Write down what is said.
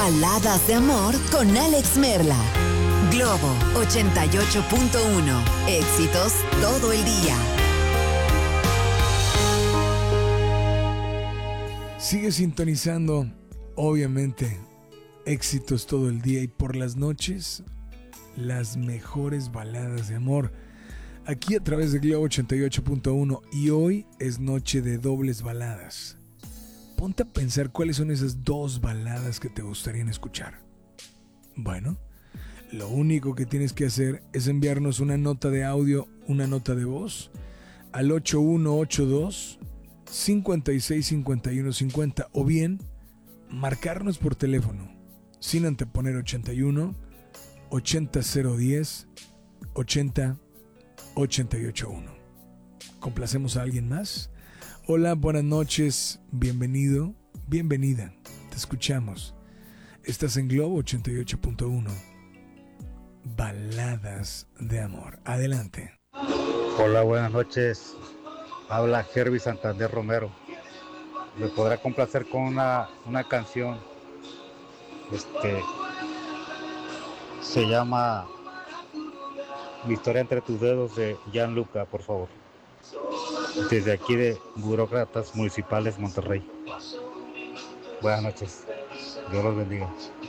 Baladas de amor con Alex Merla. Globo 88.1. Éxitos todo el día. Sigue sintonizando, obviamente, éxitos todo el día y por las noches, las mejores baladas de amor. Aquí a través de Globo 88.1 y hoy es noche de dobles baladas. Ponte a pensar cuáles son esas dos baladas que te gustarían escuchar. Bueno, lo único que tienes que hacer es enviarnos una nota de audio, una nota de voz al 8182 565150 o bien marcarnos por teléfono sin anteponer 81 80010 80 881. ¿Complacemos a alguien más? Hola, buenas noches, bienvenido, bienvenida, te escuchamos. Estás en Globo 88.1. Baladas de amor. Adelante. Hola, buenas noches. Habla Herbie Santander Romero. Me podrá complacer con una canción. Se llama Mi historia entre tus dedos de Gianluca, por favor. Desde aquí de Burócratas Municipales Monterrey. Buenas noches. Dios los bendiga.